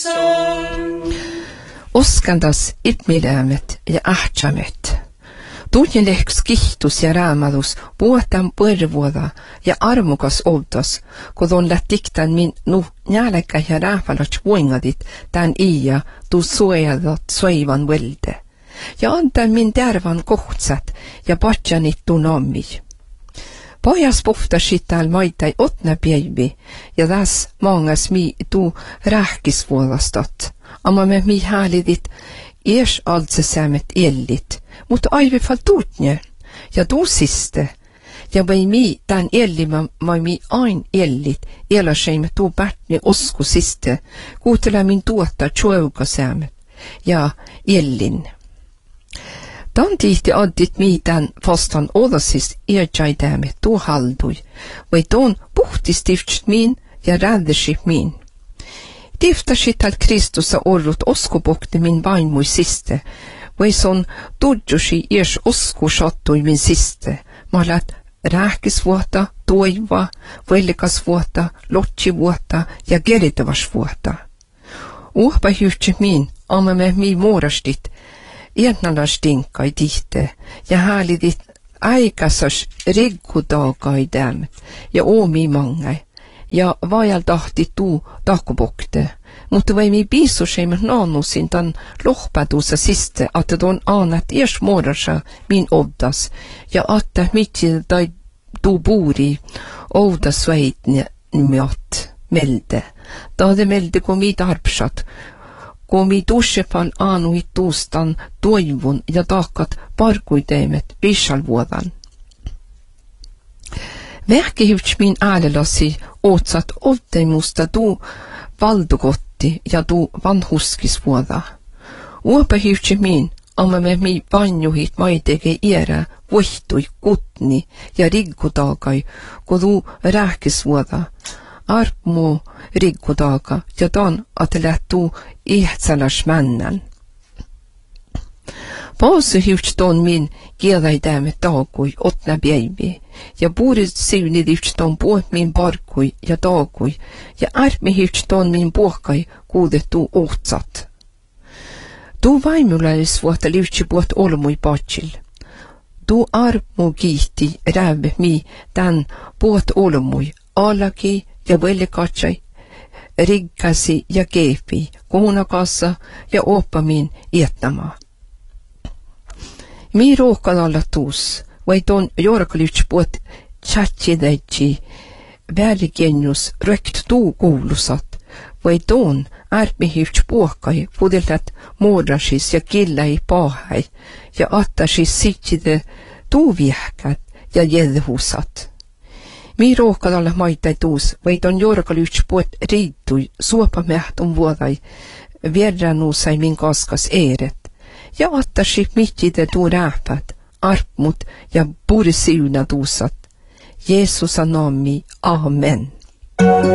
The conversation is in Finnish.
Oskandas itmilämet ja ahtsamet. Tuutjelehks kihtus ja raamadus puotan põrvuoda ja armukas oltas, kun on lähtiktan min njälekkä ja rääfalats vuingadit tän iia tuu suojadat soivan velde. Ja antaa min tervan kohtsat ja patjanit tuu nammi. Pojas puhtasit tääl maitai otna päivi ja tässä mangas mi tuu rähkisvuodastat. Amma me mi häälidit ees altsesämet ellit, mutta aivifal tuutnje ja tuusiste. Ja vai mi tän ellimä vai mi ain ellit, elaseimme tuu pärtni oskusiste, kuutela min tuotta tjueukasämet ja ellin. Dan tihti addit mi tän fastan odasis eejäidämet tuu haldui, vai tuon puhtistifts min ja räddership min. Tiftasit al Kristusa orrut oskopokti min vaimui siste, vai son tudjusi ees oskusattui min siste, malat rääkisvuota, toiva, vellikasvuota, lotsivuota ja geritavasvuota. Uhpa hyhtsi min, amma me mi muorastit, etnalastinkai tihte, ja häälidit aikasas riggudagaidäm, ja oomi mangai. Ja vajal tahti tuu tahkupokte, mutta vai mi piisuseimet naanusin tan lohpätuussa siste, että tuon aanat ees muodassa min ovdas, ja että mitsi tai tuu puuri ovdas väitne miot melde. Taade melde kun mi tarpsat, kun mi tussepal aanuit tuustan toivun ja tahkat parkuiteimet pissalvuodan. Vähkihyvts min äälelasi ootsat olteimusta tuu valdukotti ja tuu vanhuskisvuoda. Uopahyvtsi min, amma me mi vanjuhit maitege iärä vohtui kutni ja riggutagai, kun tuu rääkisvuoda. Arpmu riggutaga ja dan att tuu ihtsalas männän. Paasuhyvts ton min kiedäidämme taagui otna päivi, ja puurit siunidivts ton puot min parkui ja taagui, ja ärmihyvts ton min puhkai kuudettu ohtsat. Tuu vaimulais vuotta livtsi puot olmui patsil. Tuu armu kiihti rääve mi tän puot olmui, alaki ja vellikatsai, riggasi ja keepi, kuunakassa ja oppamin ietnamaa. Mi råkad alla tuus, vai ton jorkalivts puot tjatjideitsi väligenjus rökt tuu kuulusat, vai ton ärmihivts puhkai pudeltat muodrasis ja killai paahai ja attasis sitside tuu viehkät ja jedhusat. Mi råkad alla maitai tuus, vai ton jorkalivts puot riittui suopamähtun vuodai vierranusai min kaskas eeret. Ja attasi mittide tuu rääpät, arpmut ja purisiuna tuusat. Jeesusa nami, amen.